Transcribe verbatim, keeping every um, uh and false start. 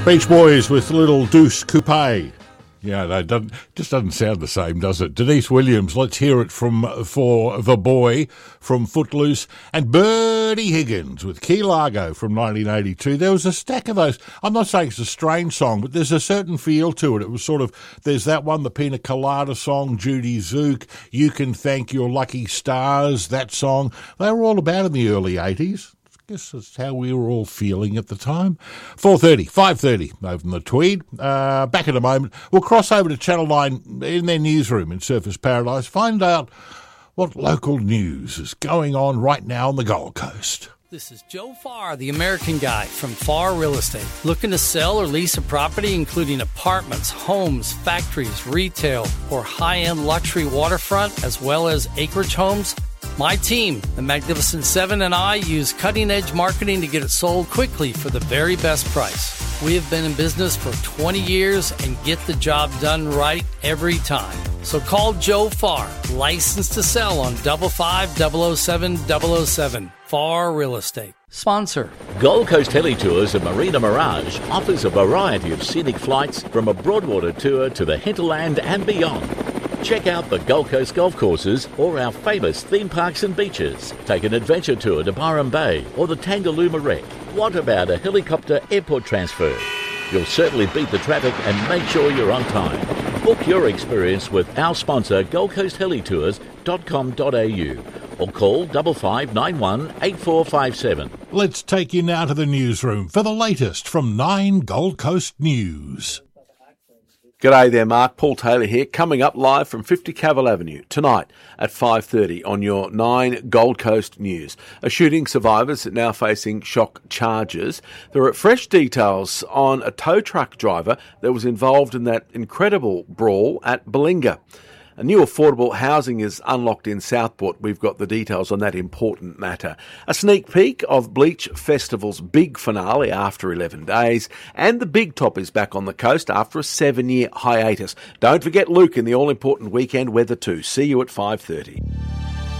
Beach Boys with Little Deuce Coupe. Yeah, that doesn't, just doesn't sound the same, does it? Denise Williams, let's hear it from for The Boy from Footloose, and Bertie Higgins with Key Largo from nineteen eighty-two. There was a stack of those. I'm not saying it's a strange song, but there's a certain feel to it. It was sort of, there's that one, the Pina Colada song, Judy Zook, You Can Thank Your Lucky Stars, that song. They were all about in the early eighties. I guess that's how we were all feeling at the time. four thirty, five thirty over in the Tweed. Uh, back in a moment. We'll cross over to Channel nine in their newsroom in Surfers Paradise, find out what local news is going on right now on the Gold Coast. This is Joe Farr, the American Guy from Farr Real Estate. Looking to sell or lease a property including apartments, homes, factories, retail, or high-end luxury waterfront, as well as acreage homes? My team, the Magnificent Seven, and I use cutting-edge marketing to get it sold quickly for the very best price. We have been in business for twenty years and get the job done right every time. So call Joe Farr, licensed to sell on five five double oh seven double oh seven. Farr Real Estate. Sponsor. Gold Coast Heli Tours and Marina Mirage offers a variety of scenic flights from a Broadwater tour to the hinterland and beyond. Check out the Gold Coast golf courses or our famous theme parks and beaches. Take an adventure tour to Byron Bay or the Tangalooma Wreck. What about a helicopter airport transfer? You'll certainly beat the traffic and make sure you're on time. Book your experience with our sponsor, gold coast heli tours dot com dot a u, or call five five nine one eight four five seven. Let's take you now to the newsroom for the latest from Nine Gold Coast News. G'day there, Mark. Paul Taylor here, coming up live from fifty Cavill Avenue tonight at five thirty on your Nine Gold Coast News. A shooting survivors now facing shock charges. There are fresh details on a tow truck driver that was involved in that incredible brawl at Balinga. A new affordable housing is unlocked in Southport. We've got the details on that important matter. A sneak peek of Bleach Festival's big finale after eleven days. And the Big Top is back on the coast after a seven-year hiatus. Don't forget Luke in the all-important weekend weather too. See you at five thirty.